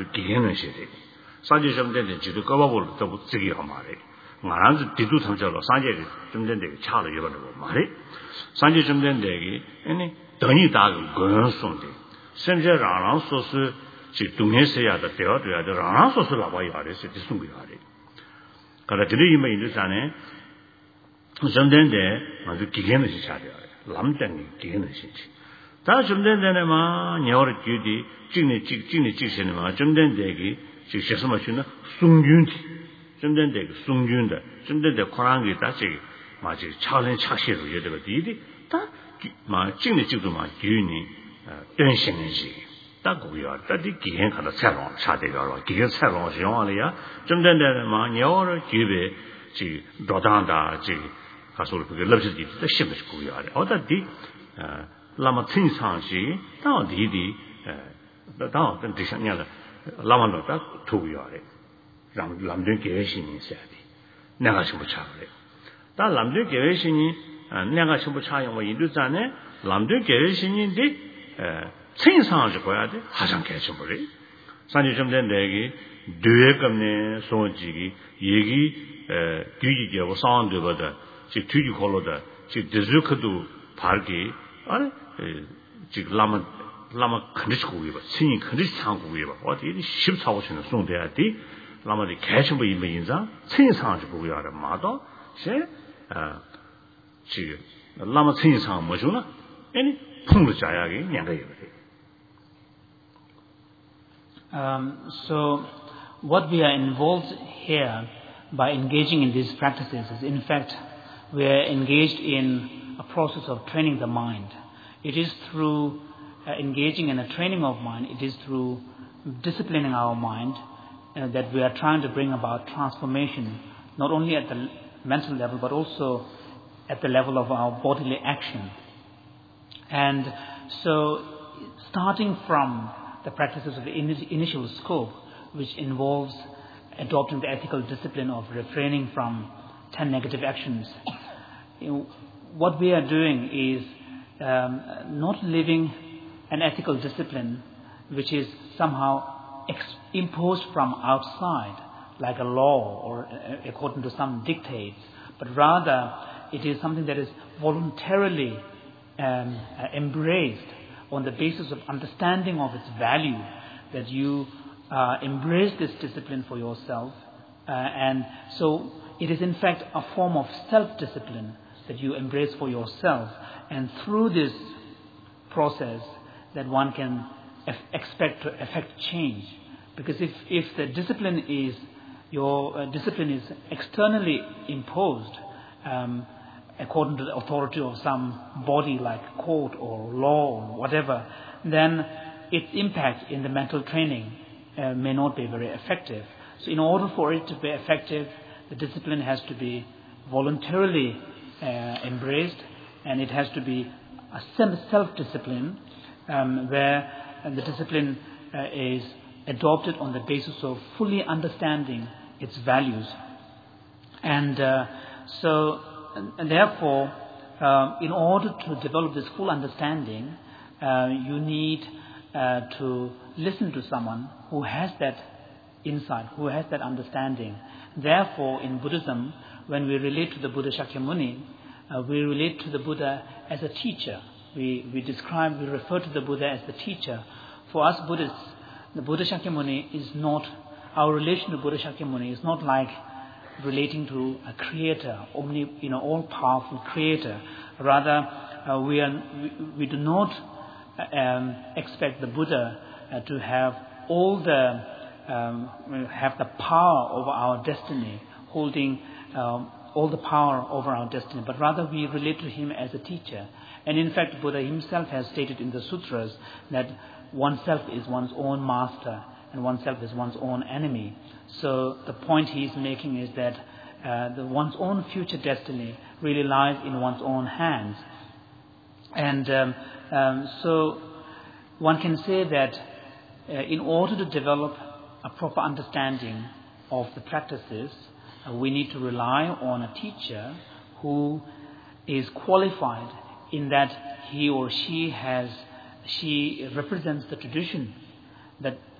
to begin with it. Sanjay Jumden, Jidu Gobble, the Ziggy Homari. Maran's Didu Tamjalo, Sanjay Jumden, Charlie Yobo Mari. Sanjay Jumden, any Doni Dag, Gun Sunday. Sanjay Rana, so she to me say at the theatre, the Rana, so Lavayari, it is Sungari. Karatili may do Sane, Jumden there, and to begin with each other. Lamden, begin with each. 다 좀 된다네마 녀르 규디 찌니 찌시네마 좀 된대기 지셔서마시나 숭균 좀 된대기 숭균다 좀 된대 코랑이 다지 마치 차는 차시로 예대가 디디 다마 찌니 찌도마 규니 변신이지 딱 고요 다디 기행 가다 새로 차대가로 기행 새로 영화리야 좀 된다네마 녀르 규베 지 도단다 지 가서로 그게 럽지디 심을 고요 어다디 Lama Tin Sanji, down Didi, down the Dishanya, Lama Nota, 2 yard. Lamdun Gavation said. Nagashibuchari. That Lamdun Gavation and Nagashibuchai were in Duzane, Lamdun Gavation did Tin Sanji, Hasan Kachumuri. Sanji Jumden Degi, Duekamne, Sonji, Yegi, Duji of Sound over the Tuju Holoda, Dizukadu, Pargi, Lama Kandishku, singing Kandishang, what is ships house in the Song Deati, Lama the Kashbu Imainza, singing sounds of Guyara Mado, say, Lama singing sound Majuna, any Pungajayagi, Yanga. So, what we are involved here by engaging in these practices is, in fact, we are engaged in a process of training the mind. It is through engaging in a training of mind, it is through disciplining our mind that we are trying to bring about transformation, not only at the mental level, but also at the level of our bodily action. And so, starting from the practices of the initial scope, which involves adopting the ethical discipline of refraining from 10 negative actions, what we are doing is not living an ethical discipline which is somehow imposed from outside, like a law or according to some dictates, but rather it is something that is voluntarily embraced on the basis of understanding of its value, that you embrace this discipline for yourself. And so it is in fact a form of self-discipline that you embrace for yourself, and through this process that one can expect to affect change. Because if the discipline is, your discipline is externally imposed according to the authority of some body like court or law or whatever, then its impact in the mental training may not be very effective. So in order for it to be effective, the discipline has to be voluntarily embraced, and it has to be a self-discipline where the discipline is adopted on the basis of fully understanding its values. And therefore, in order to develop this full understanding, you need to listen to someone who has that insight, who has that understanding. Therefore, in Buddhism, when we relate to the Buddha Shakyamuni, we relate to the Buddha as a teacher. We refer to the Buddha as the teacher. For us Buddhists, the Buddha Shakyamuni is not, our relation to Buddha Shakyamuni is not like relating to a creator, all-powerful creator. Rather, we do not expect the Buddha to have have the power over our destiny, holding all the power over our destiny, but rather we relate to him as a teacher. And in fact, Buddha himself has stated in the sutras that oneself is one's own master and oneself is one's own enemy. So the point he is making is that one's own future destiny really lies in one's own hands. And so one can say that in order to develop a proper understanding of the practices, we need to rely on a teacher who is qualified in that he or she represents the tradition, that